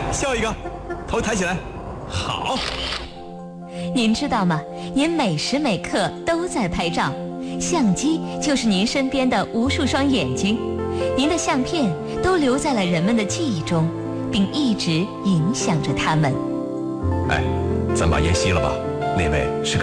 笑一个，头抬起来，好。 您知道吗？您每时每刻都在拍照，相机就是您身边的无数双眼睛，您的相片都留在了人们的记忆中，并一直影响着他们。 哎，咱把烟熄了吧，那位是个